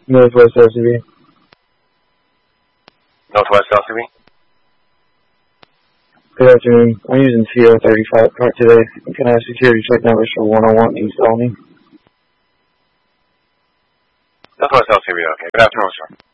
Northwest LCB. Northwest LCB? Good afternoon. I'm using CO35 cart today. Can I have security check numbers for 101 East Olney? Northwest LCB, okay. Good afternoon, sir.